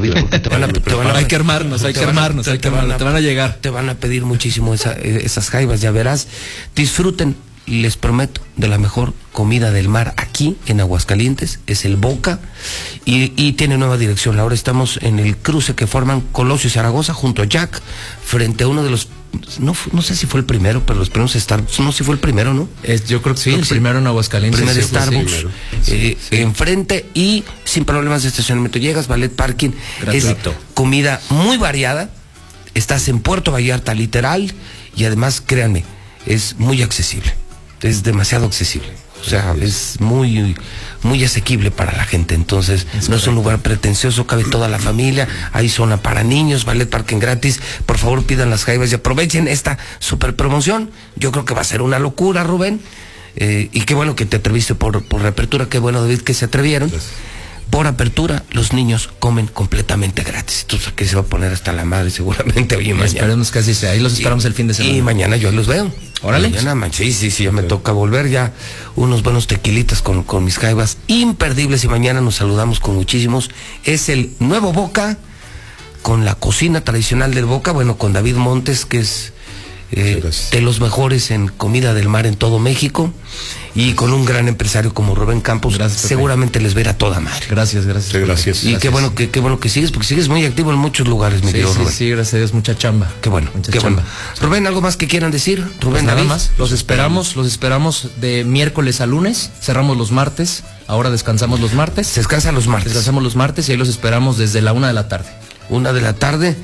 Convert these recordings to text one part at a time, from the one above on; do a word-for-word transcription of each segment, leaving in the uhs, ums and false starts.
David, porque te van a, te van a hay que armarnos, hay que armarnos, hay que armarnos, te van a llegar. Te van a pedir muchísimo esa, esas jaivas, ya verás. Disfruten, les prometo, de la mejor comida del mar aquí en Aguascalientes, es el Boca, y, y tiene nueva dirección. Ahora estamos en el cruce que forman Colosio y Zaragoza, junto a Jack, frente a uno de los, no, no sé si fue el primero, pero los primeros Starbucks, no sé si fue el primero, ¿no? Es, yo creo que sí, creo el que primero en Aguascalientes. Primer sí, Starbucks, sí, eh, sí. enfrente, y sin problemas de estacionamiento. Llegas, ballet parking, gratuito. Es comida muy variada, estás en Puerto Vallarta, literal, y además, créanme, es muy accesible. Es demasiado accesible, o sea, es muy muy asequible para la gente. Entonces, es no es un lugar pretencioso, cabe toda la familia, hay zona para niños, ballet parking gratis. Por favor, pidan las jaivas y aprovechen esta super promoción. Yo creo que va a ser una locura, Rubén, eh, y qué bueno que te atreviste por, por reapertura, qué bueno, David, que se atrevieron. Gracias. Por apertura, los niños comen completamente gratis. Entonces, aquí se va a poner hasta la madre seguramente hoy y mañana. Esperemos que así sea, ahí los esperamos y, el fin de semana. Y mañana yo los veo. Órale. Mañana, sí, sí, sí, ya me toca volver, ya unos buenos tequilitas con, con mis jaivas imperdibles, y mañana nos saludamos con muchísimos. Es el nuevo Boca, con la cocina tradicional del Boca, bueno, con David Montes, que es eh, de los mejores en comida del mar en todo México, y con un gran empresario como Rubén Campos. Gracias, seguramente les verá toda madre. Gracias, gracias. Sí, gracias. Y gracias. qué bueno que qué bueno que sigues, porque sigues muy activo en muchos lugares, mi sí, querido sí, Rubén. Sí, gracias a Dios, mucha chamba. Qué bueno, mucha qué chamba. bueno. Rubén, ¿algo más que quieran decir? Rubén, pues nada David. más. Los esperamos, los esperamos de miércoles a lunes, cerramos los martes, ahora descansamos los martes. Se descansa los martes. Descansamos los martes y ahí los esperamos desde la una de la tarde. Una de la tarde.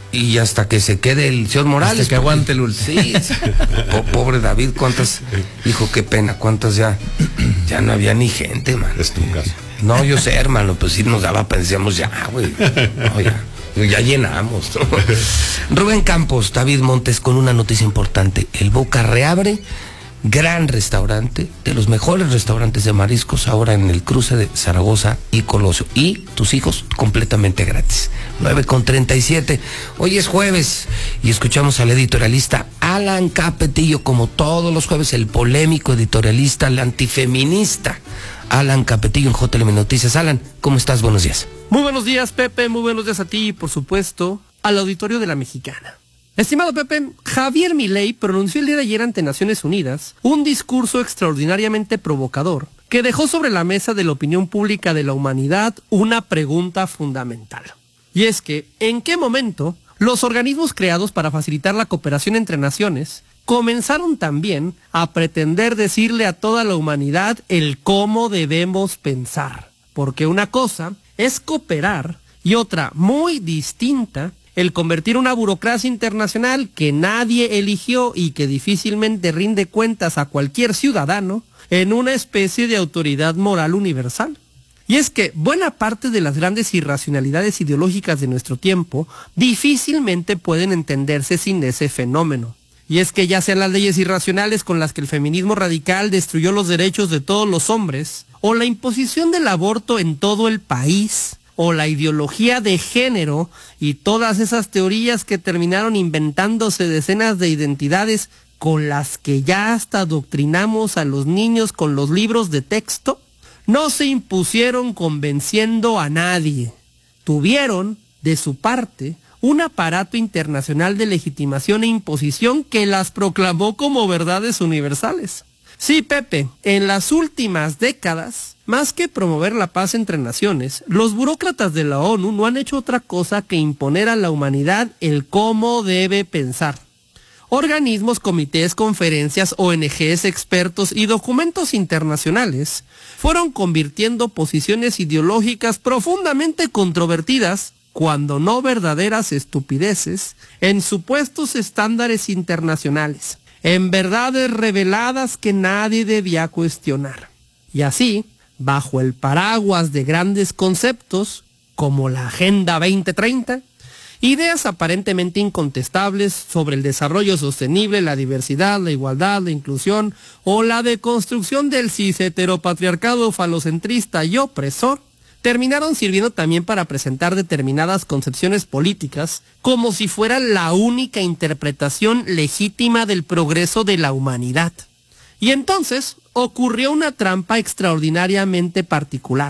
Y hasta que se quede el señor Morales. Hasta que porque, aguante el último. Sí, po pobre David, cuántas, hijo, qué pena, cuántas ya, ya no había ni gente, man. Es tu casa. No, yo sé, hermano, pues sí nos daba, pensamos ya, güey, no, ya, ya llenamos, ¿no? Rubén Campos, David Montes, con una noticia importante. El Boca reabre, gran restaurante, de los mejores restaurantes de mariscos, ahora en el cruce de Zaragoza y Colosio. Y tus hijos completamente gratis. nueve con treinta y siete. Hoy es jueves y escuchamos al editorialista Alan Capetillo, como todos los jueves, el polémico editorialista, el antifeminista Alan Capetillo en J L M Noticias. Alan, ¿cómo estás? Buenos días. Muy buenos días, Pepe, muy buenos días a ti y, por supuesto, al auditorio de La Mexicana. Estimado Pepe, Javier Milei pronunció el día de ayer ante Naciones Unidas un discurso extraordinariamente provocador que dejó sobre la mesa de la opinión pública de la humanidad una pregunta fundamental. Y es que, ¿en qué momento los organismos creados para facilitar la cooperación entre naciones comenzaron también a pretender decirle a toda la humanidad el cómo debemos pensar? Porque una cosa es cooperar y otra muy distinta el convertir una burocracia internacional que nadie eligió y que difícilmente rinde cuentas a cualquier ciudadano en una especie de autoridad moral universal. Y es que buena parte de las grandes irracionalidades ideológicas de nuestro tiempo difícilmente pueden entenderse sin ese fenómeno. Y es que ya sean las leyes irracionales con las que el feminismo radical destruyó los derechos de todos los hombres, o la imposición del aborto en todo el país, o la ideología de género y todas esas teorías que terminaron inventándose decenas de identidades con las que ya hasta adoctrinamos a los niños con los libros de texto, no se impusieron convenciendo a nadie. Tuvieron, de su parte, un aparato internacional de legitimación e imposición que las proclamó como verdades universales. Sí, Pepe, en las últimas décadas, más que promover la paz entre naciones, los burócratas de la ONU no han hecho otra cosa que imponer a la humanidad el cómo debe pensar. Organismos, comités, conferencias, O N Ges, expertos y documentos internacionales fueron convirtiendo posiciones ideológicas profundamente controvertidas, cuando no verdaderas estupideces, en supuestos estándares internacionales, en verdades reveladas que nadie debía cuestionar. Y así, bajo el paraguas de grandes conceptos, como la Agenda veinte treinta, ideas aparentemente incontestables sobre el desarrollo sostenible, la diversidad, la igualdad, la inclusión, o la deconstrucción del cis heteropatriarcado falocentrista y opresor, terminaron sirviendo también para presentar determinadas concepciones políticas como si fuera la única interpretación legítima del progreso de la humanidad. Y entonces ocurrió una trampa extraordinariamente particular,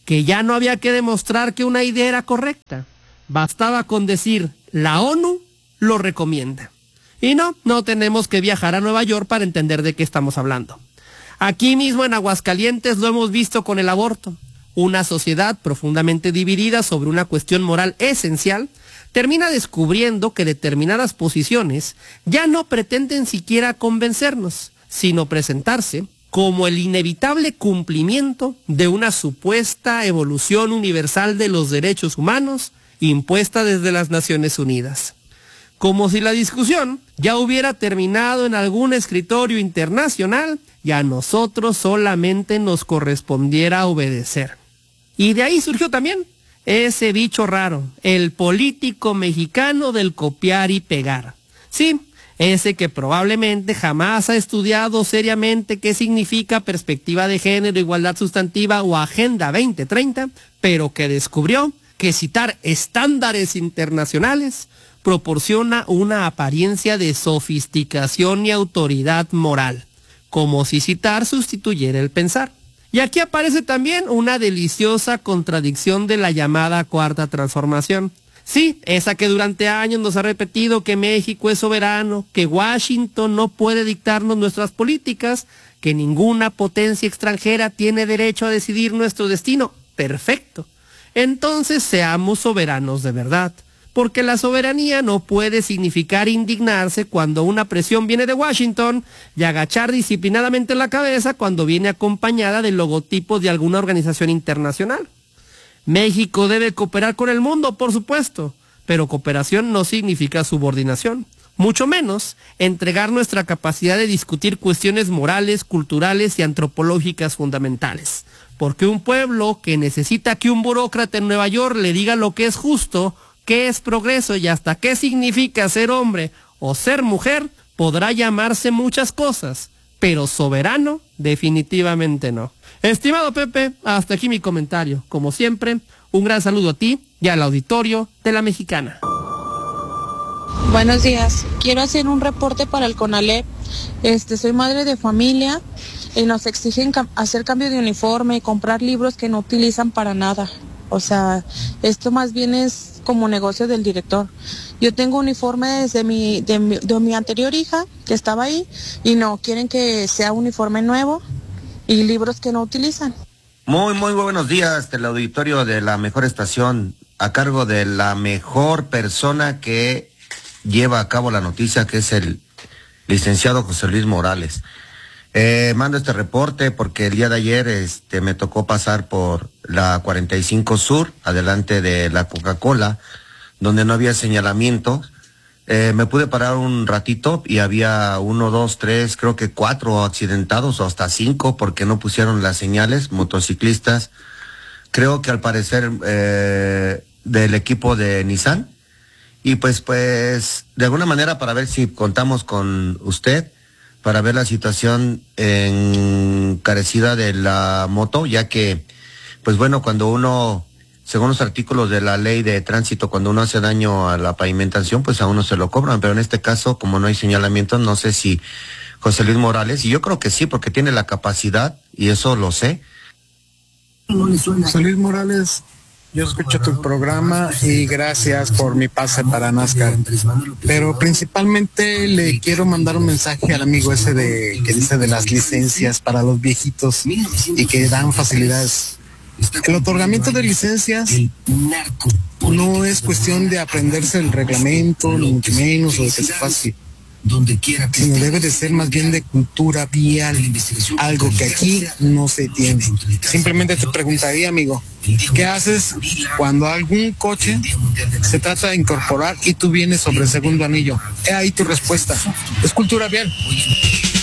que ya no había que demostrar que una idea era correcta. Bastaba con decir, la ONU lo recomienda. Y no, no tenemos que viajar a Nueva York para entender de qué estamos hablando. Aquí mismo en Aguascalientes lo hemos visto con el aborto. Una sociedad profundamente dividida sobre una cuestión moral esencial termina descubriendo que determinadas posiciones ya no pretenden siquiera convencernos, sino presentarse como el inevitable cumplimiento de una supuesta evolución universal de los derechos humanos impuesta desde las Naciones Unidas. Como si la discusión ya hubiera terminado en algún escritorio internacional y a nosotros solamente nos correspondiera obedecer. Y de ahí surgió también ese bicho raro, el político mexicano del copiar y pegar. Sí, ese que probablemente jamás ha estudiado seriamente qué significa perspectiva de género, igualdad sustantiva o Agenda veinte treinta, pero que descubrió que citar estándares internacionales proporciona una apariencia de sofisticación y autoridad moral, como si citar sustituyera el pensar. Y aquí aparece también una deliciosa contradicción de la llamada Cuarta Transformación. Sí, esa que durante años nos ha repetido que México es soberano, que Washington no puede dictarnos nuestras políticas, que ninguna potencia extranjera tiene derecho a decidir nuestro destino. Perfecto. Entonces seamos soberanos de verdad, porque la soberanía no puede significar indignarse cuando una presión viene de Washington y agachar disciplinadamente la cabeza cuando viene acompañada del logotipo de alguna organización internacional. México debe cooperar con el mundo, por supuesto, pero cooperación no significa subordinación, mucho menos entregar nuestra capacidad de discutir cuestiones morales, culturales y antropológicas fundamentales. Porque un pueblo que necesita que un burócrata en Nueva York le diga lo que es justo, qué es progreso y hasta qué significa ser hombre o ser mujer, podrá llamarse muchas cosas, pero soberano definitivamente no. Estimado Pepe, hasta aquí mi comentario. Como siempre, un gran saludo a ti y al auditorio de La Mexicana. Buenos días, quiero hacer un reporte para el CONALEP. Este, soy madre de familia y nos exigen cam- hacer cambio de uniforme y comprar libros que no utilizan para nada. O sea, esto más bien es como negocio del director. Yo tengo uniforme desde mi, de mi, de mi anterior hija, que estaba ahí, y no, quieren que sea uniforme nuevo y libros que no utilizan. Muy, muy buenos días del auditorio de la mejor estación, a cargo de la mejor persona que lleva a cabo la noticia, que es el licenciado José Luis Morales. Eh, mando este reporte porque el día de ayer este, me tocó pasar por la cuarenta y cinco Sur, adelante de la Coca-Cola, donde no había señalamiento. Eh, me pude parar un ratito y había uno, dos, tres, creo que cuatro accidentados o hasta cinco porque no pusieron las señales, motociclistas. Creo que al parecer eh, del equipo de Nissan. Y pues, pues, de alguna manera para ver si contamos con usted, para ver la situación encarecida de la moto, ya que, pues bueno, cuando uno, según los artículos de la ley de tránsito, cuando uno hace daño a la pavimentación, pues a uno se lo cobran, pero en este caso, como no hay señalamiento, no sé si José Luis Morales, y yo creo que sí, porque tiene la capacidad, y eso lo sé. José Luis Morales, yo escucho tu programa y gracias por mi pase para NASCAR, pero principalmente le quiero mandar un mensaje al amigo ese de que dice de las licencias para los viejitos y que dan facilidades. El otorgamiento de licencias no es cuestión de aprenderse el reglamento, ni mucho menos, o de que sea fácil, sino debe de ser más bien de cultura vial, algo que aquí no se tiene. Simplemente te preguntaría, amigo, ¿qué haces cuando algún coche se trata de incorporar y tú vienes sobre el segundo anillo? He ahí tu respuesta. Es cultura vial.